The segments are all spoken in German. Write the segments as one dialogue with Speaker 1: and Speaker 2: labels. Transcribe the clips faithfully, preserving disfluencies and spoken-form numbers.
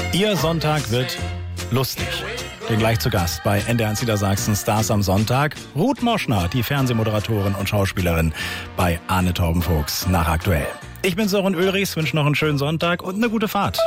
Speaker 1: Ihr Sonntag wird lustig. Bin gleich zu Gast bei N D R eins Niedersachsen Stars am Sonntag. Ruth Moschner, die Fernsehmoderatorin und Schauspielerin bei Arne Torben-Fuchs nach Aktuell. Ich bin Sören Ulrichs, wünsche noch einen schönen Sonntag und eine gute Fahrt.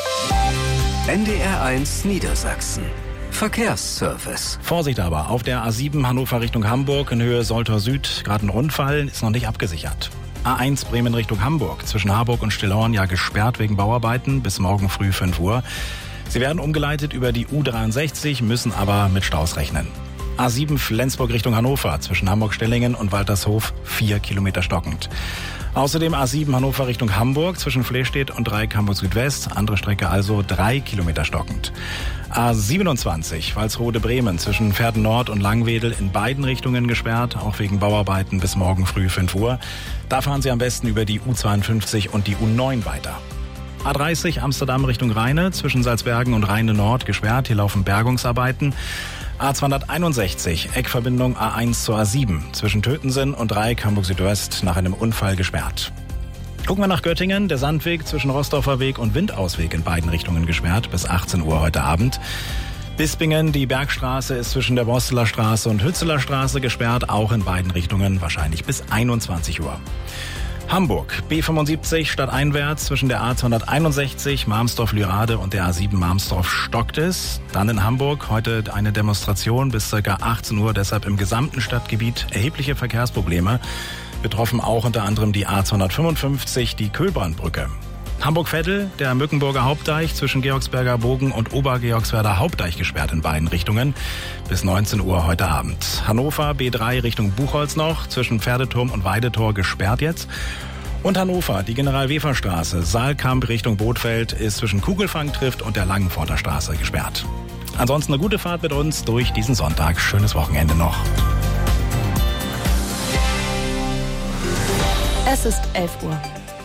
Speaker 2: N D R eins Niedersachsen. Verkehrsservice.
Speaker 1: Vorsicht aber, auf der A sieben Hannover Richtung Hamburg in Höhe Soltau Süd, gerade ein Rundfall, ist noch nicht abgesichert. A eins Bremen Richtung Hamburg, zwischen Harburg und Stillhorn ja gesperrt wegen Bauarbeiten bis morgen früh fünf Uhr. Sie werden umgeleitet über die U dreiundsechzig, müssen aber mit Staus rechnen. A sieben Flensburg Richtung Hannover, zwischen Hamburg-Stellingen und Waltershof, vier Kilometer stockend. Außerdem A sieben Hannover Richtung Hamburg, zwischen Flestedt und Dreieck Hamburg Südwest, andere Strecke also drei Kilometer stockend. A siebenundzwanzig Walsrode Bremen, zwischen Verden Nord und Langwedel in beiden Richtungen gesperrt, auch wegen Bauarbeiten bis morgen früh fünf Uhr. Da fahren Sie am besten über die U zweiundfünfzig und die U neun weiter. A dreißig Amsterdam Richtung Rheine, zwischen Salzbergen und Rheine Nord gesperrt, hier laufen Bergungsarbeiten. A zweihunderteinundsechzig, Eckverbindung A eins zur A sieben, zwischen Tötensen und Dreieck Hamburg Südwest nach einem Unfall gesperrt. Gucken wir nach Göttingen, der Sandweg zwischen Rostorfer Weg und Windausweg in beiden Richtungen gesperrt, bis achtzehn Uhr heute Abend. Bispingen, die Bergstraße ist zwischen der Borsteler Straße und Hützeler Straße gesperrt, auch in beiden Richtungen, wahrscheinlich bis einundzwanzig Uhr. Hamburg, B fünfundsiebzig stadteinwärts zwischen der A zweihunderteinundsechzig Marmsdorf-Lürade und der A sieben Marmsdorf stockt es. Dann in Hamburg heute eine Demonstration bis ca. achtzehn Uhr, deshalb im gesamten Stadtgebiet erhebliche Verkehrsprobleme. Betroffen auch unter anderem die A zweihundertfünfundfünfzig, die Kühlbrandbrücke. Hamburg-Veddel, der Mückenburger Hauptdeich zwischen Georgsberger Bogen und Obergeorgswerder Hauptdeich gesperrt in beiden Richtungen bis neunzehn Uhr heute Abend. Hannover B drei Richtung Buchholz noch, zwischen Pferdeturm und Weidetor gesperrt jetzt. Und Hannover, die General-Wefer-Straße, Saalkamp Richtung Bothfeld ist zwischen Kugelfangtrift und der Langenforter Straße gesperrt. Ansonsten eine gute Fahrt mit uns durch diesen Sonntag. Schönes Wochenende noch.
Speaker 3: Es ist elf Uhr.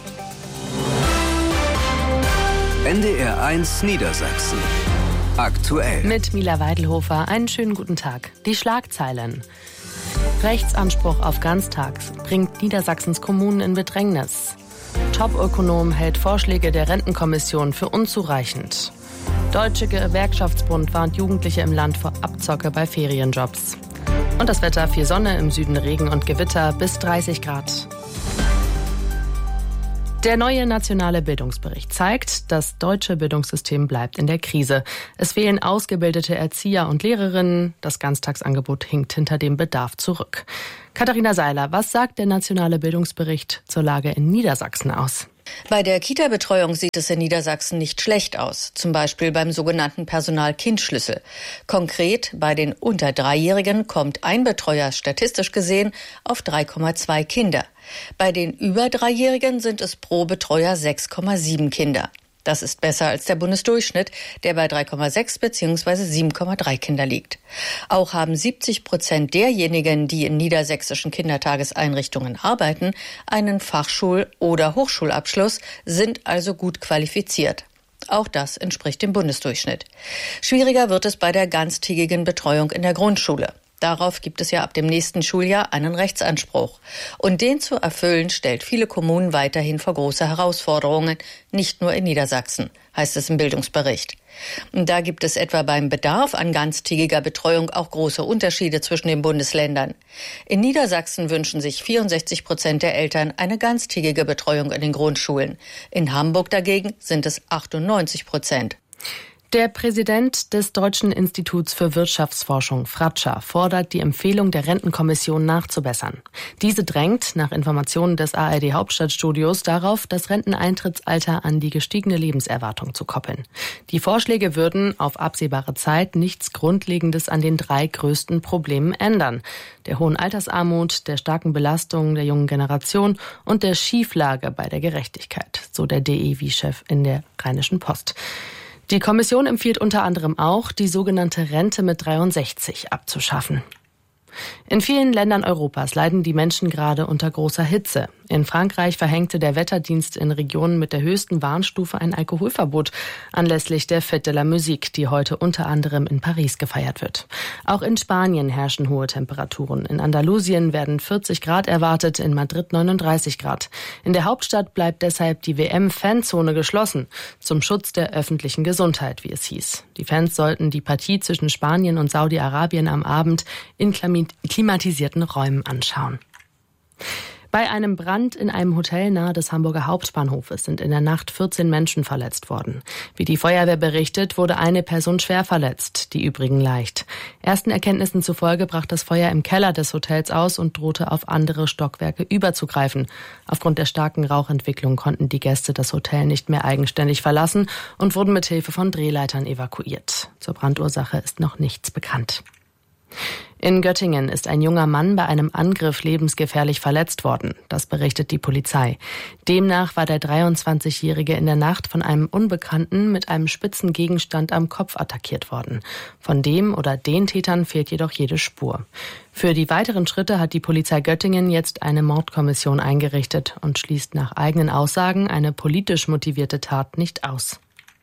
Speaker 2: N D R eins Niedersachsen. Aktuell.
Speaker 3: Mit Mila Weidelhofer. Einen schönen guten Tag. Die Schlagzeilen. Rechtsanspruch auf Ganztags bringt Niedersachsens Kommunen in Bedrängnis. Top-Ökonom hält Vorschläge der Rentenkommission für unzureichend. Deutsche Gewerkschaftsbund warnt Jugendliche im Land vor Abzocke bei Ferienjobs. Und das Wetter: viel Sonne, im Süden Regen und Gewitter bis dreißig Grad. Der neue nationale Bildungsbericht zeigt, das deutsche Bildungssystem bleibt in der Krise. Es fehlen ausgebildete Erzieher und Lehrerinnen. Das Ganztagsangebot hinkt hinter dem Bedarf zurück. Katharina Seiler, was sagt der nationale Bildungsbericht zur Lage in Niedersachsen aus?
Speaker 4: Bei der Kita-Betreuung sieht es in Niedersachsen nicht schlecht aus, zum Beispiel beim sogenannten Personal-Kind-Schlüssel. Konkret, bei den unter Dreijährigen kommt ein Betreuer statistisch gesehen auf drei Komma zwei Kinder. Bei den über Dreijährigen sind es pro Betreuer sechs Komma sieben Kinder. Das ist besser als der Bundesdurchschnitt, der bei drei Komma sechs bzw. sieben Komma drei Kinder liegt. Auch haben siebzig Prozent derjenigen, die in niedersächsischen Kindertageseinrichtungen arbeiten, einen Fachschul- oder Hochschulabschluss, sind also gut qualifiziert. Auch das entspricht dem Bundesdurchschnitt. Schwieriger wird es bei der ganztägigen Betreuung in der Grundschule. Darauf gibt es ja ab dem nächsten Schuljahr einen Rechtsanspruch. Und den zu erfüllen, stellt viele Kommunen weiterhin vor große Herausforderungen, nicht nur in Niedersachsen, heißt es im Bildungsbericht. Und da gibt es etwa beim Bedarf an ganztägiger Betreuung auch große Unterschiede zwischen den Bundesländern. In Niedersachsen wünschen sich vierundsechzig Prozent der Eltern eine ganztägige Betreuung in den Grundschulen. In Hamburg dagegen sind es achtundneunzig Prozent.
Speaker 3: Der Präsident des Deutschen Instituts für Wirtschaftsforschung, Fratscher, fordert, die Empfehlung der Rentenkommission nachzubessern. Diese drängt, nach Informationen des A R D Hauptstadtstudios, darauf, das Renteneintrittsalter an die gestiegene Lebenserwartung zu koppeln. Die Vorschläge würden auf absehbare Zeit nichts Grundlegendes an den drei größten Problemen ändern: der hohen Altersarmut, der starken Belastung der jungen Generation und der Schieflage bei der Gerechtigkeit, so der D E W-Chef in der Rheinischen Post. Die Kommission empfiehlt unter anderem auch, die sogenannte Rente mit dreiundsechzig abzuschaffen. In vielen Ländern Europas leiden die Menschen gerade unter großer Hitze. In Frankreich verhängte der Wetterdienst in Regionen mit der höchsten Warnstufe ein Alkoholverbot anlässlich der Fête de la Musique, die heute unter anderem in Paris gefeiert wird. Auch in Spanien herrschen hohe Temperaturen. In Andalusien werden vierzig Grad erwartet, in Madrid neununddreißig Grad. In der Hauptstadt bleibt deshalb die W M-Fanzone geschlossen, zum Schutz der öffentlichen Gesundheit, wie es hieß. Die Fans sollten die Partie zwischen Spanien und Saudi-Arabien am Abend in klimatisierten Räumen anschauen. Bei einem Brand in einem Hotel nahe des Hamburger Hauptbahnhofes sind in der Nacht vierzehn Menschen verletzt worden. Wie die Feuerwehr berichtet, wurde eine Person schwer verletzt, die übrigen leicht. Ersten Erkenntnissen zufolge brach das Feuer im Keller des Hotels aus und drohte auf andere Stockwerke überzugreifen. Aufgrund der starken Rauchentwicklung konnten die Gäste das Hotel nicht mehr eigenständig verlassen und wurden mit Hilfe von Drehleitern evakuiert. Zur Brandursache ist noch nichts bekannt. In Göttingen ist ein junger Mann bei einem Angriff lebensgefährlich verletzt worden. Das berichtet die Polizei. Demnach war der dreiundzwanzigjährige in der Nacht von einem Unbekannten mit einem spitzen Gegenstand am Kopf attackiert worden. Von dem oder den Tätern fehlt jedoch jede Spur. Für die weiteren Schritte hat die Polizei Göttingen jetzt eine Mordkommission eingerichtet und schließt nach eigenen Aussagen eine politisch motivierte Tat nicht aus.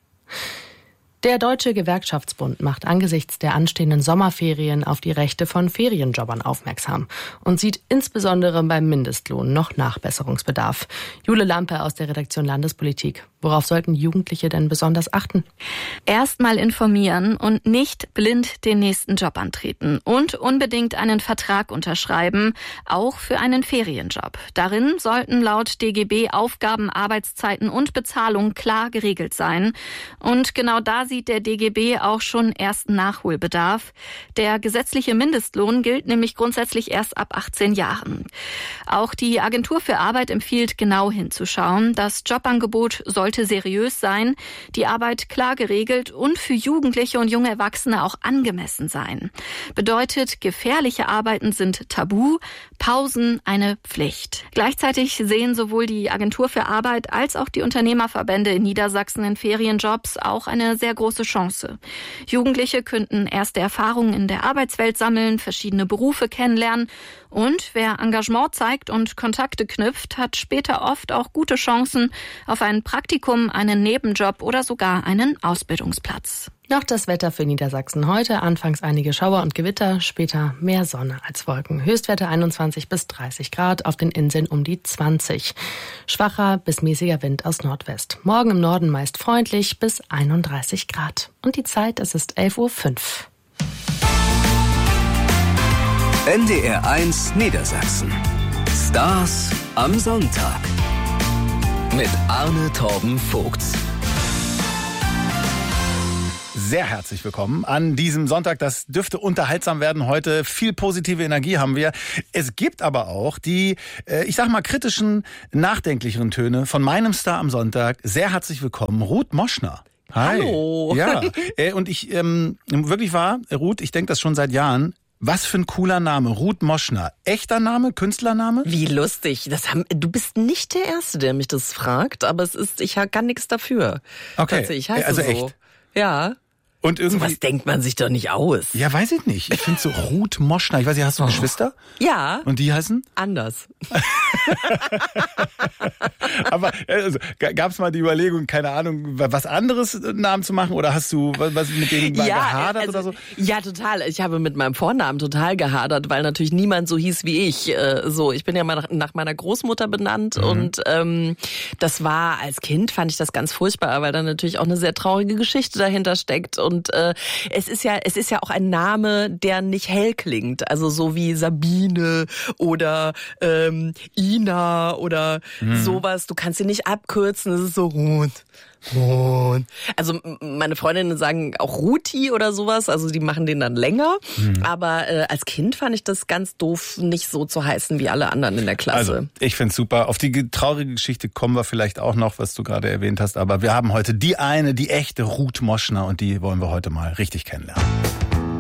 Speaker 3: Der Deutsche Gewerkschaftsbund macht angesichts der anstehenden Sommerferien auf die Rechte von Ferienjobbern aufmerksam und sieht insbesondere beim Mindestlohn noch Nachbesserungsbedarf. Jule Lampe aus der Redaktion Landespolitik. Worauf sollten Jugendliche denn besonders achten?
Speaker 5: Erstmal informieren und nicht blind den nächsten Job antreten und unbedingt einen Vertrag unterschreiben, auch für einen Ferienjob. Darin sollten laut D G B Aufgaben, Arbeitszeiten und Bezahlung klar geregelt sein. Und genau da sieht der D G B auch schon ersten Nachholbedarf. Der gesetzliche Mindestlohn gilt nämlich grundsätzlich erst ab achtzehn Jahren. Auch die Agentur für Arbeit empfiehlt, genau hinzuschauen. Das Jobangebot sollte seriös sein, die Arbeit klar geregelt und für Jugendliche und junge Erwachsene auch angemessen sein. Bedeutet, gefährliche Arbeiten sind tabu, Pausen eine Pflicht. Gleichzeitig sehen sowohl die Agentur für Arbeit als auch die Unternehmerverbände in Niedersachsen in Ferienjobs auch eine sehr große Chance. Jugendliche könnten erste Erfahrungen in der Arbeitswelt sammeln, verschiedene Berufe kennenlernen und wer Engagement zeigt und Kontakte knüpft, hat später oft auch gute Chancen auf ein Praktikum, einen Nebenjob oder sogar einen Ausbildungsplatz.
Speaker 3: Noch das Wetter für Niedersachsen heute. Anfangs einige Schauer und Gewitter, später mehr Sonne als Wolken. Höchstwerte einundzwanzig bis dreißig Grad, auf den Inseln um die zwanzig. Schwacher bis mäßiger Wind aus Nordwest. Morgen im Norden meist freundlich bis einunddreißig Grad. Und die Zeit, es ist elf Uhr fünf.
Speaker 2: N D R eins Niedersachsen. Stars am Sonntag. Mit Arne Torben Vogts.
Speaker 6: Sehr herzlich willkommen an diesem Sonntag. Das dürfte unterhaltsam werden heute. Viel positive Energie haben wir. Es gibt aber auch die, ich sag mal, kritischen, nachdenklicheren Töne von meinem Star am Sonntag. Sehr herzlich willkommen, Ruth Moschner. Hi.
Speaker 7: Hallo.
Speaker 6: Ja, und ich, ähm, wirklich wahr, Ruth, ich denke das schon seit Jahren. Was für ein cooler Name, Ruth Moschner. Echter Name, Künstlername?
Speaker 7: Wie lustig. Das haben, du bist nicht der Erste, der mich das fragt, aber es ist, ich kann nichts dafür.
Speaker 6: Okay,
Speaker 7: ich heiße
Speaker 6: also
Speaker 7: so.
Speaker 6: echt?
Speaker 7: Ja.
Speaker 6: Und irgendwie,
Speaker 7: so was denkt man sich doch nicht aus.
Speaker 6: Ja, weiß ich nicht. Ich finde so Ruth Moschner. Ich weiß nicht, hast du eine oh. Schwester?
Speaker 7: Ja.
Speaker 6: Und die heißen?
Speaker 7: Anders.
Speaker 6: Aber also, gab es mal die Überlegung, keine Ahnung, was anderes Namen zu machen? Oder hast du was, was mit denen mal
Speaker 7: ja,
Speaker 6: gehadert
Speaker 7: also,
Speaker 6: oder so?
Speaker 7: Ja, total. Ich habe mit meinem Vornamen total gehadert, weil natürlich niemand so hieß wie ich. So, ich bin ja mal nach, nach meiner Großmutter benannt mhm. und ähm, das war als Kind, fand ich das ganz furchtbar, weil da natürlich auch eine sehr traurige Geschichte dahinter steckt. Und äh, es ist ja, es ist ja auch ein Name, der nicht hell klingt. Also so wie Sabine oder ähm, Ina oder mhm. sowas. Du kannst ihn nicht abkürzen. Es ist so Ruth. Ruth. Also meine Freundinnen sagen auch Ruti oder sowas. Also die machen den dann länger. Mhm. Aber äh, als Kind fand ich das ganz doof, nicht so zu heißen wie alle anderen in der Klasse.
Speaker 6: Also ich find's super. Auf die traurige Geschichte kommen wir vielleicht auch noch, was du gerade erwähnt hast. Aber wir haben heute die eine, die echte Ruth Moschner und die wollen wir heute mal richtig kennenlernen.